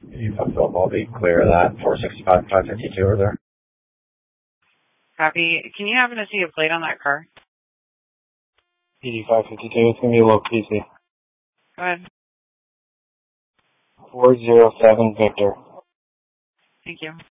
Philip, I'll be clear of that. 465 552 over there. Copy. Can you happen to see a plate on that car? PD 552, it's going to be a low PC. Go ahead. 407 Victor. Thank you.